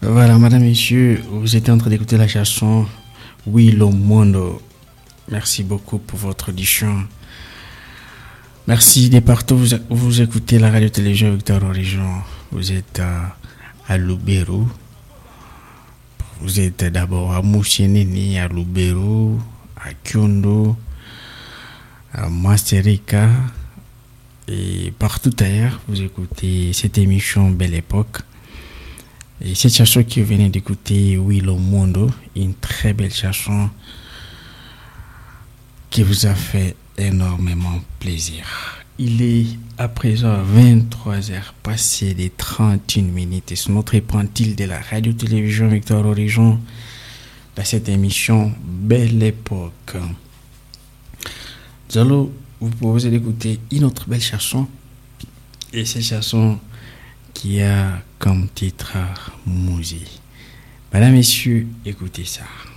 Voilà, madame, messieurs, vous êtes en train d'écouter la chanson Oui, le monde. Merci beaucoup pour votre audition. Merci des partout. Vous écoutez la radio-télévision Victor Horizon. Vous êtes à Lubero. Vous êtes d'abord à Moussienini, à Lubero, à Kyondo, à Masterika et partout ailleurs. Vous écoutez cette émission Belle Époque. Et cette chanson que vous venez d'écouter, Oui, le monde, une très belle chanson qui vous a fait énormément plaisir. Il est à présent 23h passé des 31 minutes et c'est notre épantil de la radio-télévision Victor Horizon dans cette émission Belle Époque. Nous allons vous proposer d'écouter une autre belle chanson et cette chanson qui a comme titre Mousi. Mesdames, messieurs, écoutez ça.